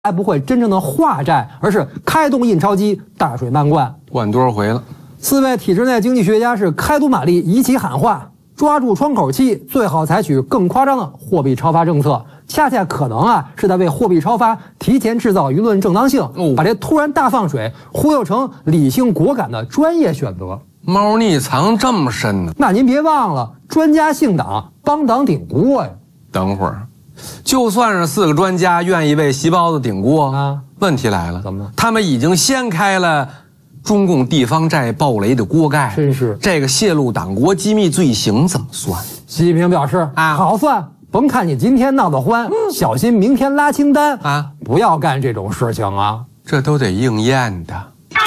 还不会真正的化债，而是开动印钞机，大水漫灌。 灌多少回了 4位体制内经济学家是开足马力，一起喊话，抓住窗口期，最好采取更夸张的货币超发政策。恰恰可能是在为货币超发提前制造舆论正当性，把这突然大放水忽悠成理性果敢的专业选择。 猫腻藏这么深呢？ 那您别忘了，专家姓党，帮党顶锅呀。 等会儿，就算是4个专家愿意为席包子顶锅问题来了， 怎么了？ 他们已经掀开了中共地方债暴雷的锅盖， 真是这个泄露党国机密罪行怎么算？ 习近平表示好算，甭看你今天闹得欢，小心明天拉清单不要干这种事情啊， 这都得应验的。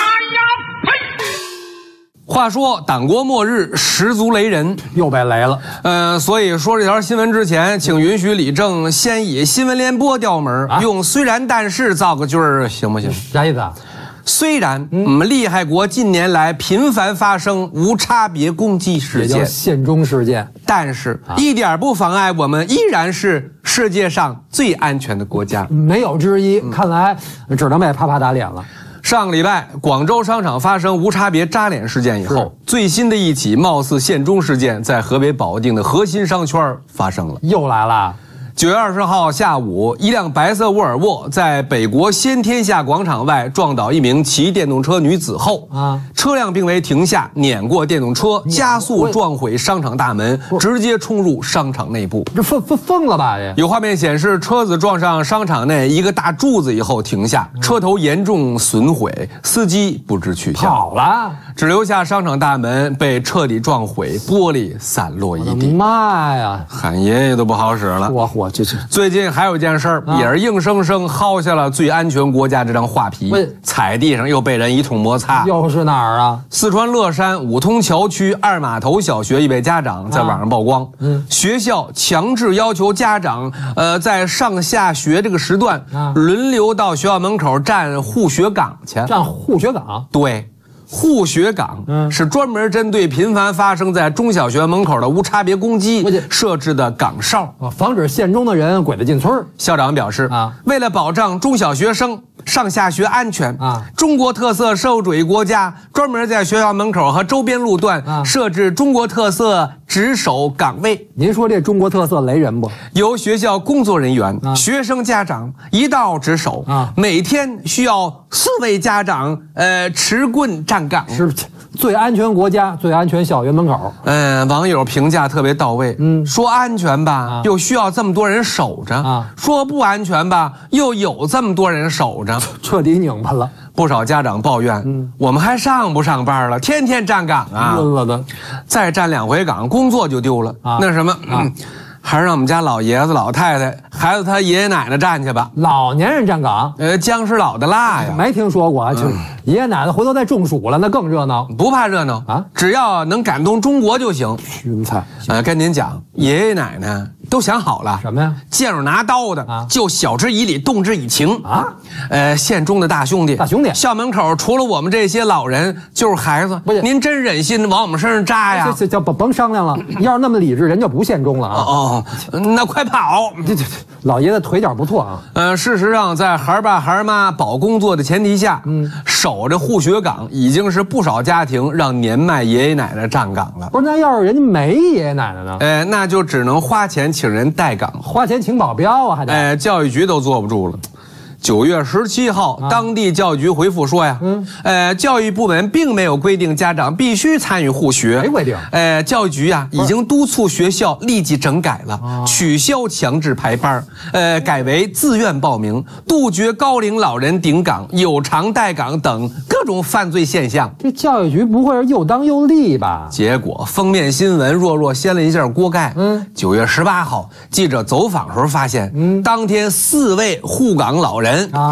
话说党国末日十足雷人， 又被雷了。 所以说这条新闻之前，请允许李正先以新闻联播调门，用虽然但是造个句儿，行不行？ 啥意思啊？ 虽然我们利害国近年来频繁发生无差别攻击事件， 也叫宪中事件， 但是一点不妨碍我们依然是世界上最安全的国家， 没有之一。看来只能被啪啪打脸了。 上个礼拜，广州商场发生无差别扎脸事件以后，最新的一起貌似宪中事件在河北保定的核心商圈发生了， 又来了。 9月20号下午，一辆白色沃尔沃在北国先天下广场外撞倒一名骑电动车女子后，车辆并未停下，碾过电动车，加速撞毁商场大门，直接冲入商场内部。 这疯了吧？ 有画面显示，车子撞上商场内一个大柱子以后停下，车头严重损毁，司机不知去向， 跑了， 只留下商场大门被彻底撞毁，玻璃散落一地。 妈呀！ 喊爷爷都不好使了。 我这最近还有一件事儿，也是硬生生薅下了最安全国家这张画皮，踩地上又被人一通摩擦。 又是哪儿啊？ 四川乐山五通桥区二码头小学一位家长在网上曝光，学校强制要求家长在上下学这个时段轮流到学校门口站护学岗去。 站护学岗？ 对。护学岗是专门针对频繁发生在中小学门口的无差别攻击设置的岗哨， 防止县中的人鬼子进村。 校长表示为了保障中小学生上下学安全中国特色社会主义国家专门在学校门口和周边路段设置中国特色值守岗位。 您说这中国特色雷人不？ 由学校工作人员、学生家长一道值守每天需要4位家长持棍站岗， 是最安全国家、最安全小学门口。 网友评价特别到位，说安全吧，又需要这么多人守着说不安全吧，又有这么多人守着， 彻底拧巴了。 不少家长抱怨，我们还上不上班了？天天站岗啊， 晕了的， 再站2回岗，工作就丢了。那什么，还是让我们家老爷子、老太太、孩子他爷爷奶奶站去吧。 老年人站岗， 姜是老的辣呀， 没听说过。就爷爷奶奶回头再中暑了，那更热闹。 不怕热闹只要能感动中国就行。 云彩， 跟您讲，爷爷奶奶都想好了， 什么呀？ 见着拿刀的就晓之以理，动之以情县中的大兄弟，校门口除了我们这些老人，就是孩子。您真忍心往我们身上扎呀？ 这甭商量了，要是那么理智，人就不县中了那快跑！ 这老爷子腿脚不错事实上，在孩爸孩妈保工作的前提下，守着护学岗已经是不少家庭让年迈爷爷奶奶站岗了。 不是，那要是人家没爷爷奶奶呢？ 那就只能花钱请人代岗， 花钱请保镖还得。 教育局都坐不住了。9月17号，当地教育局回复说呀，教育部门并没有规定家长必须参与护学， 没规定。 教育局已经督促学校立即整改了，取消强制排班，改为自愿报名，杜绝高龄老人顶岗、有偿代岗等各种犯罪现象。 这教育局不会是又当又立吧？ 结果封面新闻弱掀了一下锅盖。9月18号，记者走访时候发现，当天4位护岗老人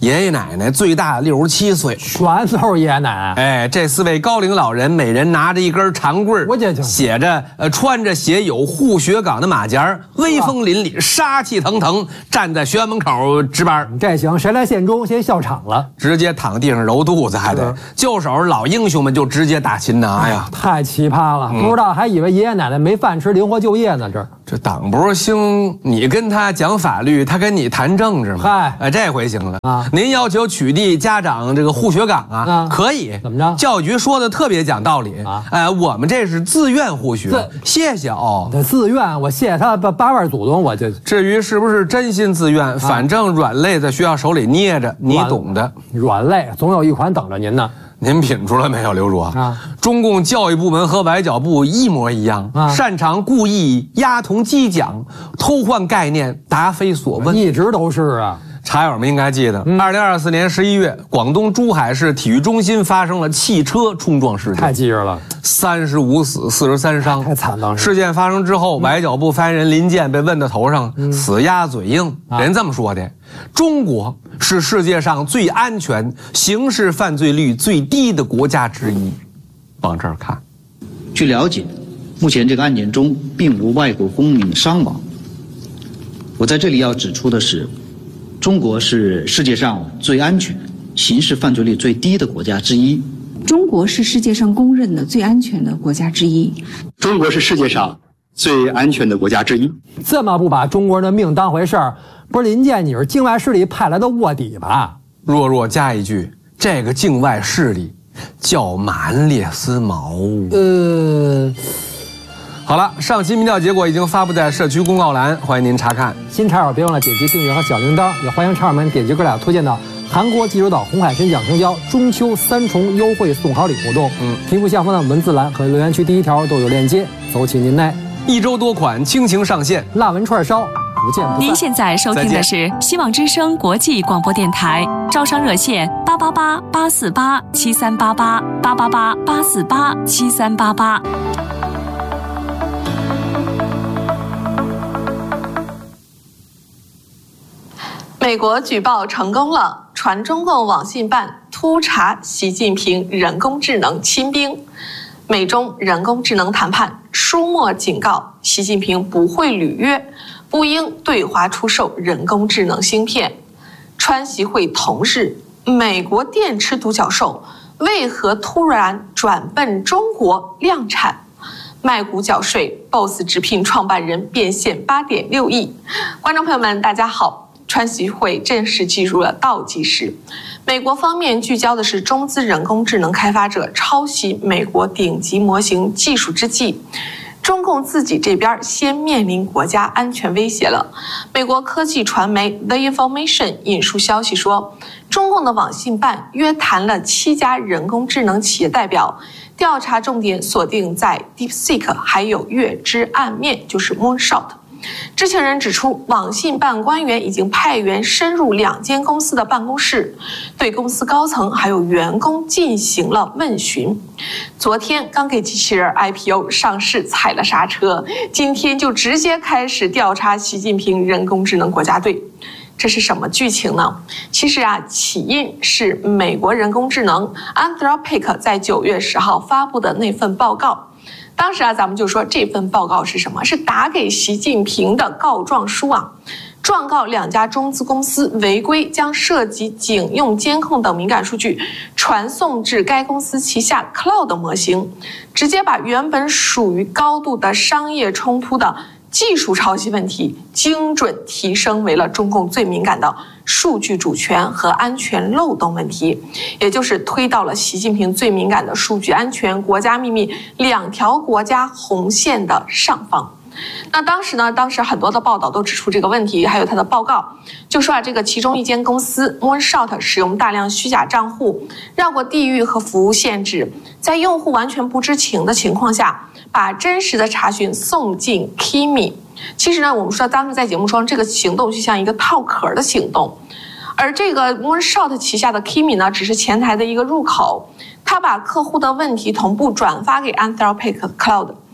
爷爷奶奶最大67岁， 全都是爷爷奶奶。 哎，这4位高龄老人每人拿着一根长棍， 我这就写着穿着写有护学岗的马甲，威风凛凛，杀气腾腾，站在学院门口值班。 这行，谁来献忠先笑场了， 直接躺地上揉肚子，还得就手老英雄们就直接打擒拿呀， 太奇葩了！不知道还以为爷爷奶奶没饭吃，灵活就业呢。 这党不是兴，你跟他讲法律，他跟你谈政治吗？ 嗨， 哎，这回行了啊！ 您要求取缔家长这个护学岗啊，可以。 怎么着？ 教育局说的特别讲道理啊！哎，我们这是自愿护学，谢谢哦。 自愿，我谢谢他8位祖宗，我就。 至于是不是真心自愿，反正软肋在学校手里捏着，你懂的。 软肋总有一款等着您呢。 您品出来没有，刘主啊？中共教育部门和外交部一模一样，擅长故意押同激讲，偷换概念，答非所问。 一直都是啊。 茶友们应该记得，2024年11月，广东珠海市体育中心发生了汽车冲撞事件， 太记着了 ，35死43伤， 太惨了。 事件发生之后，外交部发言人林健被问到头上，死鸭嘴硬，人这么说的：中国是世界上最安全、刑事犯罪率最低的国家之一。往这儿看， 据了解，目前这个案件中并无外国公民伤亡。我在这里要指出的是，中国是世界上最安全、刑事犯罪率最低的国家之一。 中国是世界上公认的最安全的国家之一。 中国是世界上最安全的国家之一。 这么不把中国人的命当回事儿，不是林健，你是境外势力派来的卧底吧？ 弱加一句，这个境外势力叫马恩列斯毛。好了，上期民调结果已经发布在社区公告栏，欢迎您查看。 新茶友别忘了点击订阅和小铃铛，也欢迎茶友们点击哥俩推荐的韩国济州岛红海参奖成交中秋3重优惠送好礼活动。屏幕下方的文字栏和留言区第1条都有链接，走起您来。 1周多款倾情上线， 辣文串烧，不见不散。 您现在收听的是希望之声国际广播电台，招商热线888-848-7388，888-848-7388。 美国举报成功了，传中共网信办突查习近平人工智能亲兵。美中人工智能谈判，舒默警告习近平不会履约，不应对华出售人工智能芯片。川习会同日，美国电池独角兽为何突然转奔中国量产？卖股缴税 ，BOSS 直聘创办人变现8.6亿。观众朋友们，大家好。川习会正式进入了倒计时，美国方面聚焦的是中资人工智能开发者抄袭美国顶级模型技术之际，中共自己这边先面临国家安全威胁了。美国科技传媒 The Information 引述消息说，中共的网信办约谈了7家人工智能企业代表，调查重点锁定在 DeepSeek 还有月之暗面，就是 Moonshot。知情人指出，网信办官员已经派员深入2间公司的办公室，对公司高层还有员工进行了问询。昨天刚给机器人 IPO 上市踩了刹车，今天就直接开始调查习近平人工智能国家队。这是什么剧情呢？其实起因是美国人工智能 Anthropic 在9月10号发布的那份报告。当时咱们就说这份报告是什么？是打给习近平的告状书啊，状告2家中资公司违规将涉及警用监控等敏感数据传送至该公司旗下 Cloud 模型，直接把原本属于高度的商业冲突的技术抄袭问题精准提升为了中共最敏感的数据主权和安全漏洞问题，也就是推到了习近平最敏感的数据安全、国家秘密2条国家红线的上方。那当时很多的报道都指出这个问题，还有他的报告就说这个其中一间公司 Moonshot 使用大量虚假账户，绕过地域和服务限制，在用户完全不知情的情况下，把真实的查询送进 Kimi。 其实我们说当时在节目中，这个行动就像一个套壳的行动，而这个 Moonshot 旗下的 Kimi 只是前台的一个入口，他把客户的问题同步转发给 Anthropic Cloud。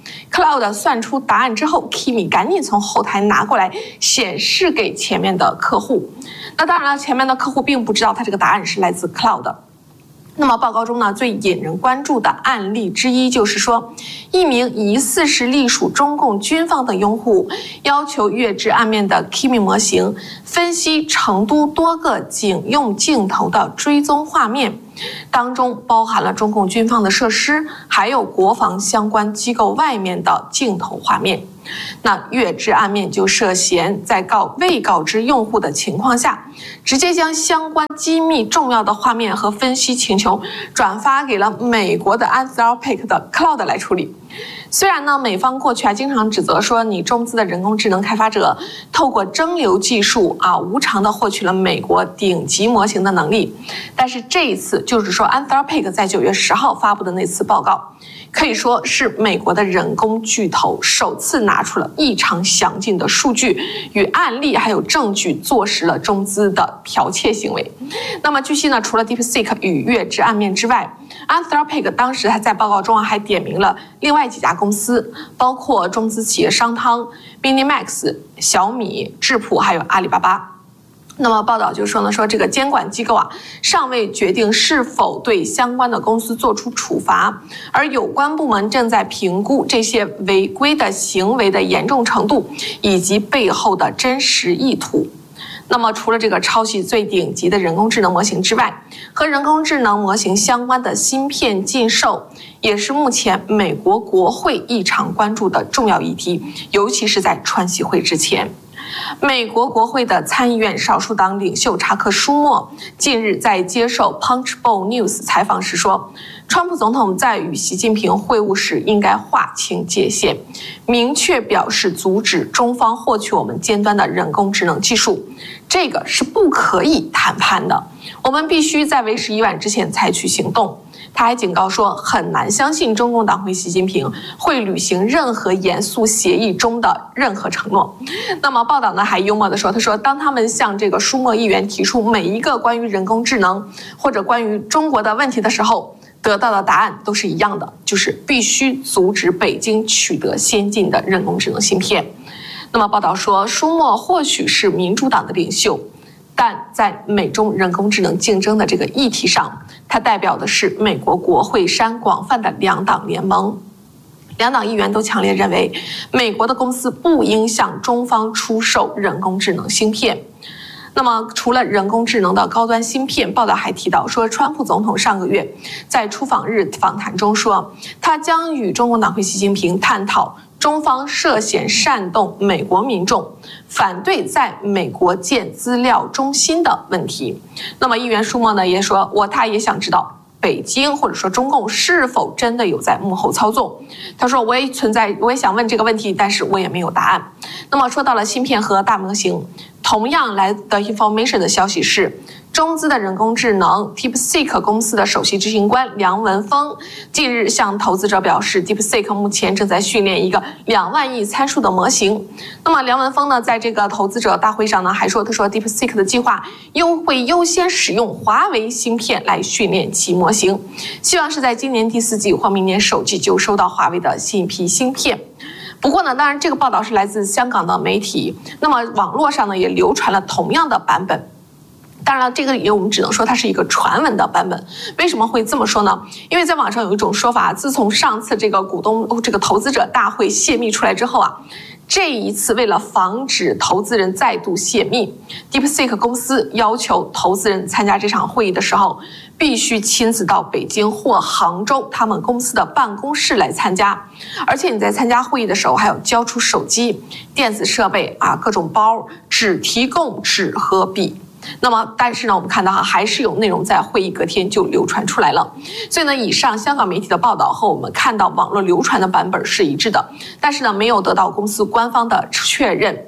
Cloud 算出答案之后 ，Kimi 赶紧从后台拿过来显示给前面的客户。那当然了，前面的客户并不知道他这个答案是来自 Cloud。那么报告中呢，最引人关注的案例之一就是说，一名疑似是隶属中共军方的用户要求月之暗面的 Kimi 模型分析成都多个警用镜头的追踪画面，当中包含了中共军方的设施，还有国防相关机构外面的镜头画面。那月之暗面就涉嫌在未告知用户的情况下，直接将相关机密重要的画面和分析请求转发给了美国的 Anthropic 的 Cloud 来处理。虽然呢，美方过去经常指责说你中资的人工智能开发者透过蒸馏技术无偿的获取了美国顶级模型的能力，但是这一次就是说 Anthropic 在9月10号发布的那次报告，可以说是美国的人工巨头首次拿出了异常详尽的数据与案例还有证据，坐实了中资的剽窃行为。那么据悉呢，除了 DeepSeek 与月之暗面之外， Anthropic 当时还在报告中还点名了另外几家公司，包括中资企业商汤、Minimax、小米、智谱还有阿里巴巴。那么报道就说呢，说这个监管机构尚未决定是否对相关的公司做出处罚，而有关部门正在评估这些违规的行为的严重程度以及背后的真实意图。那么除了这个抄袭最顶级的人工智能模型之外，和人工智能模型相关的芯片禁售也是目前美国国会异常关注的重要议题，尤其是在川习会之前。美国国会的参议院少数党领袖查克·舒默近日在接受 Punchbowl News 采访时说，川普总统在与习近平会晤时应该划清界限，明确表示阻止中方获取我们尖端的人工智能技术，这个是不可以谈判的，我们必须在为时已晚之前采取行动。他还警告说，很难相信中共党魁习近平会履行任何严肃协议中的任何承诺。那么报道呢还幽默地说，他说当他们向这个舒默议员提出每一个关于人工智能或者关于中国的问题的时候，得到的答案都是一样的，就是必须阻止北京取得先进的人工智能芯片。那么报道说，舒默或许是民主党的领袖，但在美中人工智能竞争的这个议题上，它代表的是美国国会山广泛的两党联盟。两党议员都强烈认为，美国的公司不应向中方出售人工智能芯片。那么除了人工智能的高端芯片，报道还提到说，川普总统上个月在出访日访谈中说，他将与中共党魁习近平探讨中方涉嫌煽动美国民众反对在美国建资料中心的问题。那么议员舒默呢也说，他也想知道北京或者说中共是否真的有在幕后操纵。他说我也想问这个问题，但是我也没有答案。那么说到了芯片和大模型，同样来的 information 的消息是，中资的人工智能 DeepSeek 公司的首席执行官梁文峰近日向投资者表示， DeepSeek 目前正在训练一个2万亿参数的模型。那么梁文峰呢在这个投资者大会上呢还说，他说 DeepSeek 的计划会优先使用华为芯片来训练其模型，希望是在今年第4季或明年首季就收到华为的新一批芯片。不过呢，当然这个报道是来自香港的媒体，那么网络上呢也流传了同样的版本。当然了，这个我们只能说它是一个传闻的版本。为什么会这么说呢？因为在网上有一种说法，自从上次这个投资者大会泄密出来之后这一次为了防止投资人再度泄密， DeepSeek 公司要求投资人参加这场会议的时候必须亲自到北京或杭州他们公司的办公室来参加，而且你在参加会议的时候还要交出手机、电子设备各种包，只提供纸和笔。那么但是呢，我们看到还是有内容在会议隔天就流传出来了。所以呢，以上香港媒体的报道和我们看到网络流传的版本是一致的，但是呢没有得到公司官方的确认。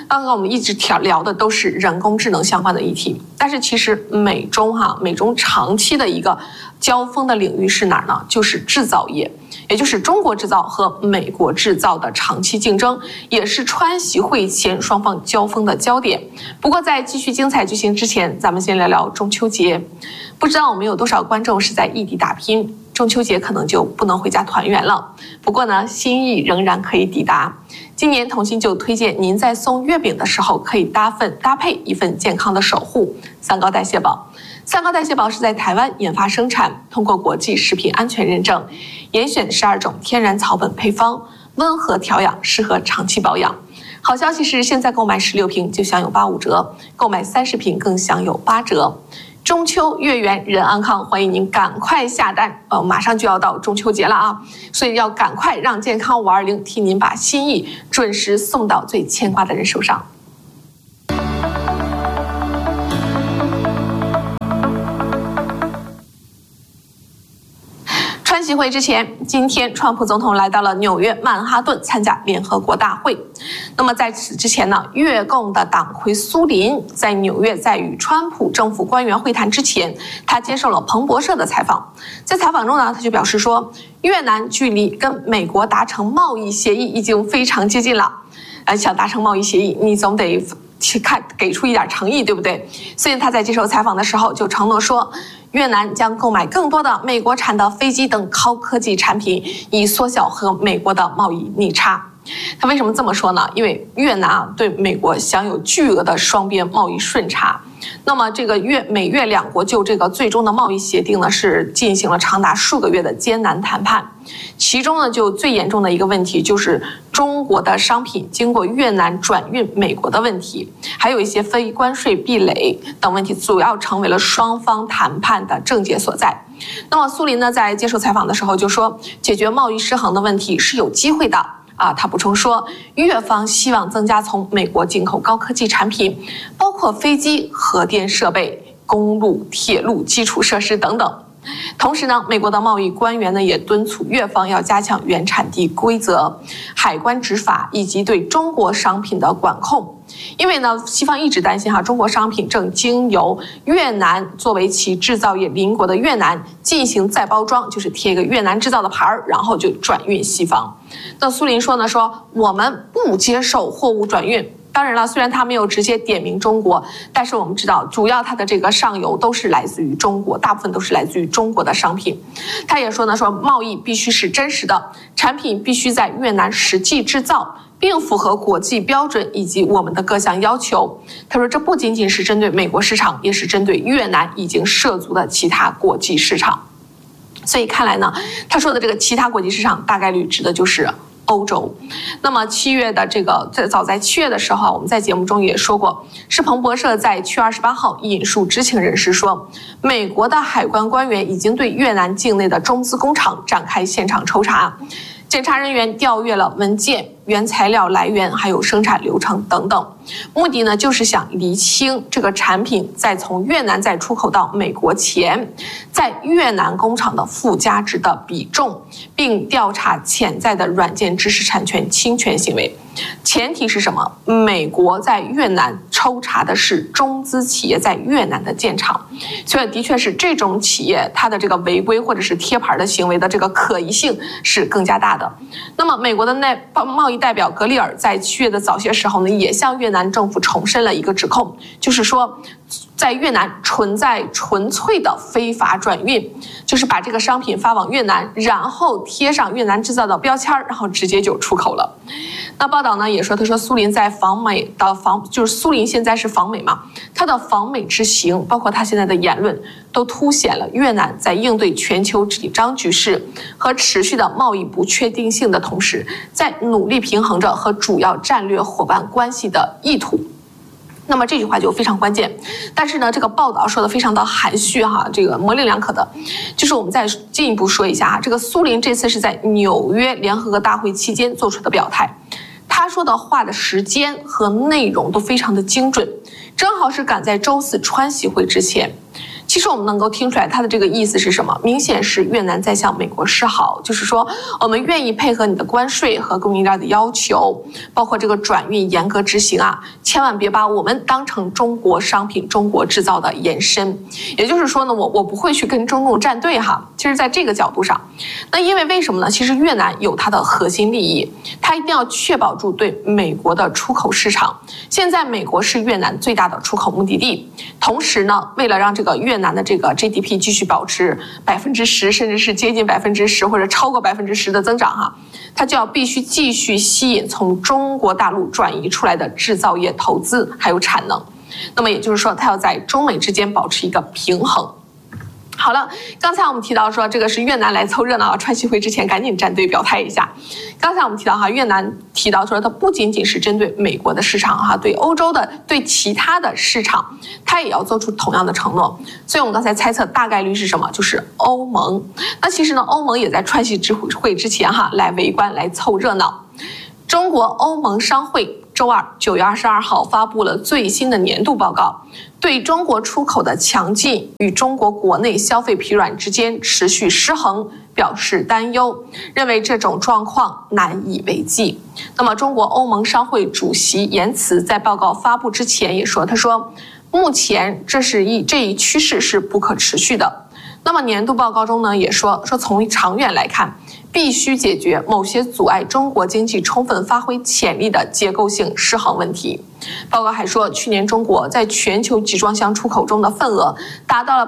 刚刚我们一直聊的都是人工智能相关的议题，但是其实美中长期的一个交锋的领域是哪儿呢？就是制造业，也就是中国制造和美国制造的长期竞争，也是川习会前双方交锋的焦点。不过在继续精彩剧情之前，咱们先聊聊中秋节。不知道我们有多少观众是在异地打拼，中秋节可能就不能回家团圆了。不过呢，心意仍然可以抵达。今年同心就推荐您在送月饼的时候，可以搭配一份健康的守护——三高代谢宝。三高代谢宝是在台湾研发生产，通过国际食品安全认证，严选12种天然草本配方，温和调养，适合长期保养。好消息是，现在购买16瓶就享有85折，购买30瓶更享有8折。中秋月圆人安康，欢迎您赶快下单，马上就要到中秋节了啊，所以要赶快让健康520替您把心意准时送到最牵挂的人手上。川习会之前，今天川普总统来到了纽约曼哈顿参加联合国大会。那么在此之前呢，越共的党魁苏林在纽约在与川普政府官员会谈之前，他接受了彭博社的采访。在采访中呢，他就表示说，越南距离跟美国达成贸易协议已经非常接近了。想达成贸易协议，你总得给出一点诚意，对不对？所以他在接受采访的时候就承诺说，越南将购买更多的美国产的飞机等高科技产品，以缩小和美国的贸易逆差。他为什么这么说呢？因为越南对美国享有巨额的双边贸易顺差。那么这个美越两国就这个最终的贸易协定呢，是进行了长达数个月的艰难谈判。其中呢，就最严重的一个问题就是中国的商品经过越南转运美国的问题，还有一些非关税壁垒等问题，主要成为了双方谈判的症结所在。那么苏林呢，在接受采访的时候就说，解决贸易失衡的问题是有机会的。他补充说，越方希望增加从美国进口高科技产品，包括飞机、核电设备、公路、铁路基础设施等等。同时呢，美国的贸易官员呢也敦促越方要加强原产地规则、海关执法以及对中国商品的管控。因为呢，西方一直担心中国商品正经由越南作为其制造业邻国的越南进行再包装，就是贴一个越南制造的牌儿，然后就转运西方。那苏林说呢，我们不接受货物转运。当然了，虽然他没有直接点名中国，但是我们知道，主要它的这个上游都是来自于中国，大部分都是来自于中国的商品。他也说贸易必须是真实的，产品必须在越南实际制造，并符合国际标准以及我们的各项要求。他说，这不仅仅是针对美国市场，也是针对越南已经涉足的其他国际市场。所以看来呢，他说的这个其他国际市场大概率指的就是欧洲。那么7月的早在7月的时候，我们在节目中也说过，是彭博社在7月28号引述知情人士说，美国的海关官员已经对越南境内的中资工厂展开现场抽查，检查人员调阅了文件、原材料来源，还有生产流程等等，目的呢就是想厘清这个产品在从越南再出口到美国前，在越南工厂的附加值的比重，并调查潜在的软件知识产权侵权行为。前提是什么？美国在越南抽查的是中资企业在越南的建厂，所以的确是这种企业它的这个违规或者是贴牌的行为的这个可疑性是更加大的。那么美国的贸易代表格里尔在7月的早些时候呢，也向越南政府重申了一个指控，就是说在越南存在纯粹的非法转运，就是把这个商品发往越南，然后贴上越南制造的标签，然后直接就出口了。那报道呢也说，他说苏林在访美的就是苏林现在是访美嘛，他的访美之行，包括他现在的言论，都凸显了越南在应对全球紧张局势和持续的贸易不确定性的同时，在努力平衡着和主要战略伙伴关系的意图。那么这句话就非常关键，但是呢，这个报道说的非常的含蓄这个模棱两可的，就是我们再进一步说一下这个苏林这次是在纽约联合国大会期间做出的表态，他说的话的时间和内容都非常的精准，正好是赶在周4川习会之前。 其实我们能够听出来它的这个意思是什么？明显是越南在向美国示好，就是说我们愿意配合你的关税和供应链的要求，包括这个转运严格执行啊，千万别把我们当成中国商品、中国制造的延伸。也就是说呢，我不会去跟中共站队哈。其实在这个角度上，那因为为什么呢？其实越南有它的核心利益，它一定要确保住对美国的出口市场。现在美国是越南最大的出口目的地，同时呢，为了让这个越南的这个 GDP 继续保持10%，甚至是接近10%或者超过10%的增长哈，它就要必须继续吸引从中国大陆转移出来的制造业投资还有产能。那么也就是说，它要在中美之间保持一个平衡。好了，刚才我们提到说这个是越南来凑热闹，川习会之前赶紧站队表态一下。刚才我们提到哈，越南提到说它不仅仅是针对美国的市场哈，对欧洲的、对其他的市场，它也要做出同样的承诺。所以我们刚才猜测大概率是什么？就是欧盟。那其实呢，欧盟也在川习会之前哈来围观来凑热闹。中国欧盟商会周二9月22号发布了最新的年度报告，对中国出口的强劲与中国国内消费疲软之间持续失衡表示担忧，认为这种状况难以为继。那么中国欧盟商会主席严慈在报告发布之前也说，他说目前这一趋势是不可持续的。那么年度报告中呢也说从长远来看，必须解决某些阻碍中国经济充分发挥潜力的结构性失衡问题。报告还说，去年中国在全球集装箱出口中的份额达到了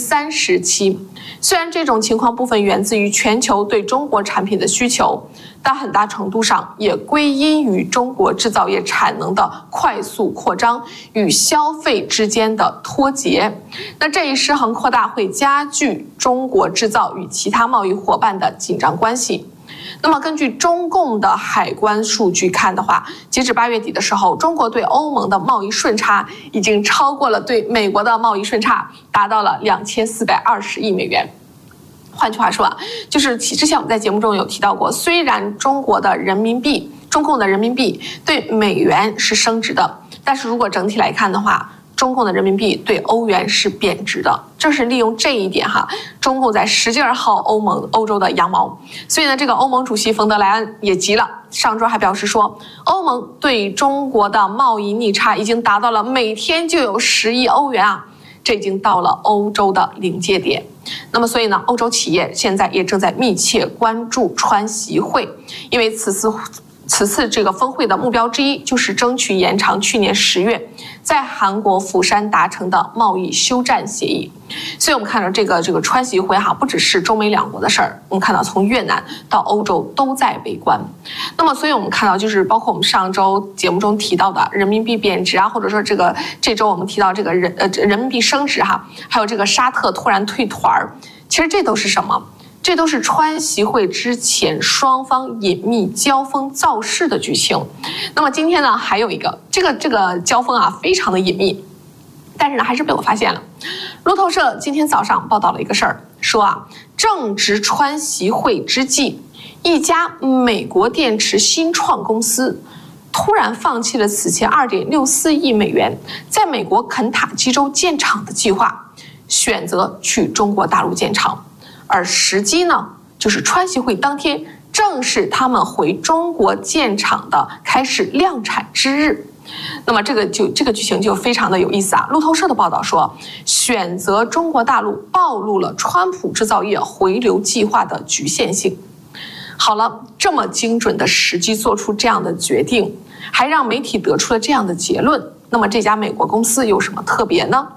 37%。虽然这种情况部分源自于全球对中国产品的需求，但很大程度上也归因于中国制造业产能的快速扩张与消费之间的脱节。那这一失衡扩大会加剧中国制造与其他贸易伙伴的紧张关系。那么根据中共的海关数据看的话，截止8月底的时候，中国对欧盟的贸易顺差已经超过了对美国的贸易顺差，达到了2420亿美元。换句话说啊，就是之前我们在节目中有提到过，虽然中共的人民币对美元是升值的，但是如果整体来看的话，中共的人民币对欧元是贬值的。正是利用这一点哈，中共在使劲薅欧洲的羊毛。所以呢，这个欧盟主席冯德莱恩也急了，上周还表示说，欧盟对中国的贸易逆差已经达到了每天就有10亿欧元啊，这已经到了欧洲的临界点。那么所以呢，欧洲企业现在也正在密切关注川习会，因为此次这个峰会的目标之一就是争取延长去年10月在韩国釜山达成的贸易休战协议。所以我们看到这个川习会哈，不只是中美两国的事儿，我们看到从越南到欧洲都在围观。那么所以我们看到就是包括我们上周节目中提到的人民币贬值啊，或者说这周我们提到这个人民币升值哈，还有这个沙特突然退团，其实这都是什么？这都是川习会之前双方隐秘交锋造势的剧情。那么今天呢，还有一个这个交锋啊，非常的隐秘，但是呢，还是被我发现了。路透社今天早上报道了一个事儿，说啊，正值川习会之际，一家美国电池新创公司突然放弃了此前2.64亿美元在美国肯塔基州建厂的计划，选择去中国大陆建厂。而时机呢，就是川习会当天正是他们回中国建厂的开始量产之日。那么这个剧情就非常的有意思啊。路透社的报道说，选择中国大陆暴露了川普制造业回流计划的局限性。好了，这么精准的时机做出这样的决定，还让媒体得出了这样的结论，那么这家美国公司有什么特别呢？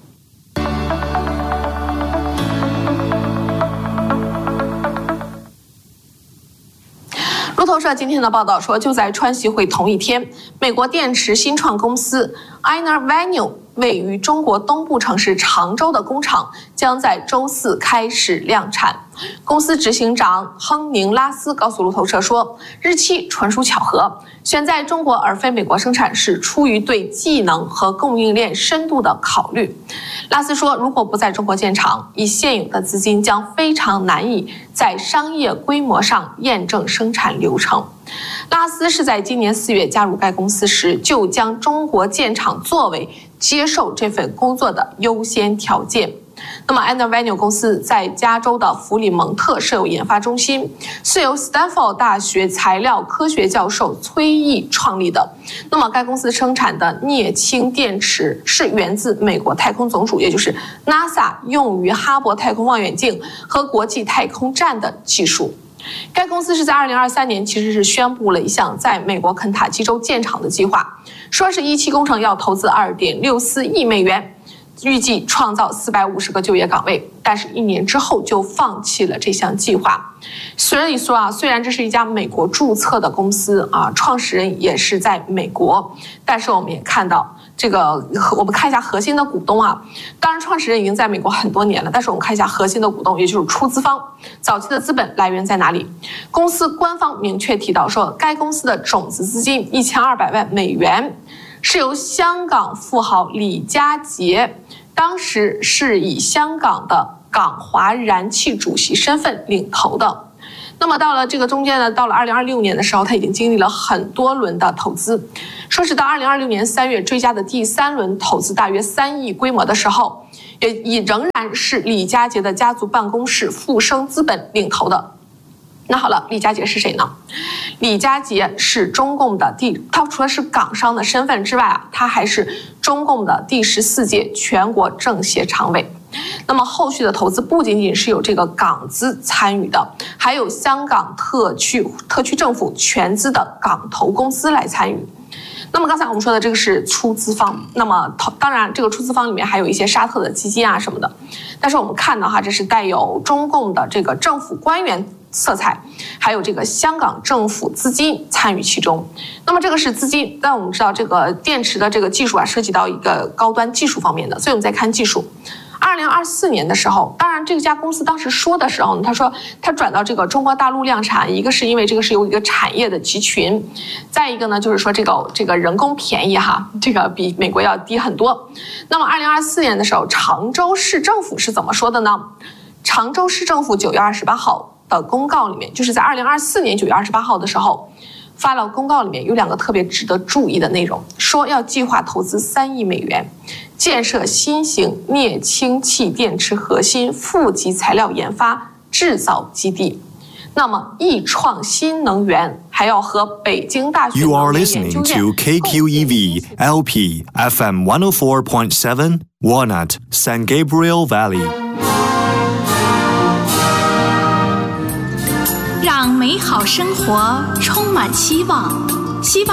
路透社今天的报道说，就在川习会同一天，美国电池新创公司 Inovation 位于中国东部城市常州的工厂将在周4开始量产。公司执行长亨宁拉斯告诉路透社说，日期纯属巧合，选在中国而非美国生产是出于对技能和供应链深度的考虑。拉斯说，如果不在中国建厂，以现有的资金将非常难以在商业规模上验证生产流程。拉斯是在今年4月加入该公司时，就将中国建厂作为接受这份工作的优先条件。 那么 Anavenu 公司在加州的弗里蒙特设有研发中心，是由斯坦福大学材料科学教授崔毅创立的。那么该公司生产的镍氢电池是源自美国太空总署，也就是 NASA 用于哈勃太空望远镜和国际太空站的技术。该公司是在2023年其实是宣布了一项在美国肯塔基州建厂的计划，说是一期工程要投资2.64亿美元，预计创造450个就业岗位，但是1年之后就放弃了这项计划。所以说虽然这是一家美国注册的公司创始人也是在美国，但是我们也看到我们看一下核心的股东当然创始人已经在美国很多年了，但是我们看一下核心的股东，也就是出资方，早期的资本来源在哪里？公司官方明确提到说，该公司的种子资金1200万美元是由香港富豪李家杰，当时是以香港的港华燃气主席身份领投的。那么到了这个中间呢，到了2026年的时候，他已经经历了很多轮的投资，说是到2026年3月追加的第3轮投资大约3亿规模的时候，也仍然是李家杰的家族办公室富生资本领投的。那好了，李家杰是谁呢？李家杰是中共的他除了是港商的身份之外他还是中共的第14届全国政协常委。那么后续的投资不仅仅是有这个港资参与的，还有香港特区政府全资的港投公司来参与。那么刚才我们说的这个是出资方，那么当然这个出资方里面还有一些沙特的基金什么的，但是我们看到这是带有中共的这个政府官员色彩，还有这个香港政府资金参与其中。那么这个是资金，但我们知道这个电池的这个技术涉及到一个高端技术方面的，所以我们再看技术。2024年的时候，当然这家公司当时说的时候呢，他说他转到这个中国大陆量产，一个是因为这个是有一个产业的集群，再一个呢就是说这个人工便宜这个比美国要低很多。那么2024年的时候，常州市政府是怎么说的呢？常州市政府9月28号的公告里面，就是在2024年9月28号的时候发了公告，里面有2个特别值得注意的内容，说要计划投资3亿美元建设新型镍氢气电池核心负极材料研发制造基地。那么易创新能源还要和北京大学 You are listening to KQEV LP FM 104.7 Walnut San Gabriel Valley。 让美好生活充满希望。